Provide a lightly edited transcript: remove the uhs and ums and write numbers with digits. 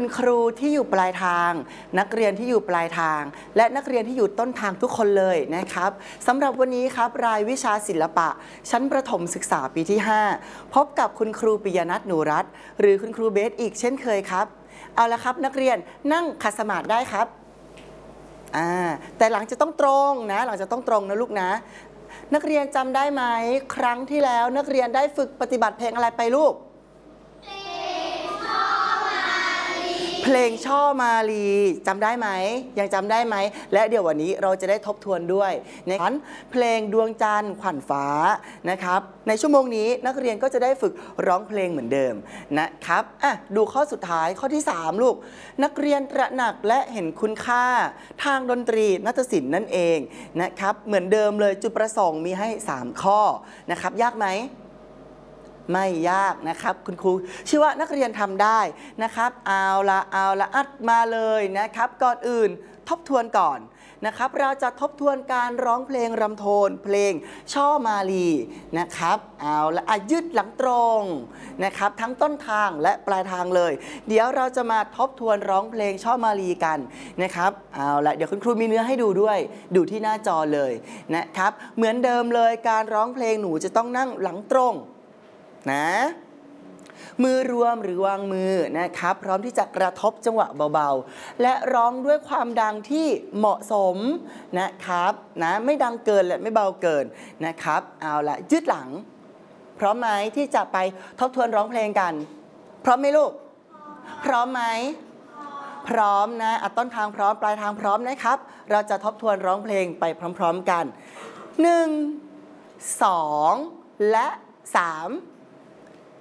ครูที่อยู่ปลายทางนักเรียนที่อยู่ปลายทางและนักเรียนที่อยู่ต้นทางทุกคนเลยนะครับสำหรับวันนี้ครับรายวิชาศิลปะชั้นประถมศึกษาปีที่5พบกับคุณครูปิยนัท หนูรัตน์หรือคุณครูเบสอีกเช่นเคยครับเอาละครับนักเรียนนั่งขัดสมาธิได้ครับแต่หลังจะต้องตรงนะหลังจะต้องตรงนะลูกนะนักเรียนจำได้ไหมครั้งที่แล้วนักเรียนได้ฝึกปฏิบัติเพลงอะไรไปลูกเพลงช่อมาลีจำได้ไหมยังจำได้ไหมและเดี๋ยววันนี้เราจะได้ทบทวนด้วยนะครับเพลงดวงจันทร์ขวัญฟ้านะครับในชั่วโมงนี้นักเรียนก็จะได้ฝึกร้องเพลงเหมือนเดิมนะครับดูข้อสุดท้ายข้อที่3ลูกนักเรียนตระหนักและเห็นคุณค่าทางดนตรีนาฏศิลป์นั่นเองนะครับเหมือนเดิมเลยจุดประสงค์มีให้3ข้อนะครับยากไหมไม่ยากนะครับคุณครูเชื่อว่านักเรียนทำได้นะครับเอาละอัดมาเลยนะครับก่อนอื่นทบทวนก่อนนะครับเราจะทบทวนการร้องเพลงรำโทนเพลงช่อมาลีนะครับเอาละยืดหลังตรงนะครับทั้งต้นทางและปลายทางเลยเดี๋ยวเราจะมาทบทวนร้องเพลงช่อมาลีกันนะครับเอาละเดี๋ยวคุณครูมีเนื้อให้ดูด้วยดูที่หน้าจอเลยนะครับเหมือนเดิมเลยการร้องเพลงหนูจะต้องนั่งหลังตรงนะมือรวมหรือวางมือนะครับพร้อมที่จะกระทบจังหวะเบาๆและร้องด้วยความดังที่เหมาะสมนะครับนะไม่ดังเกินและไม่เบาเกินนะครับเอาละยืดหลังพร้อมไหมที่จะไปทบทวนร้องเพลงกันพร้อมไหมลูกพร้อมไหมพร้อมนะต้นทางพร้อมปลายทางพร้อมนะครับเราจะทบทวนร้องเพลงไปพร้อมๆกัน1 2และ3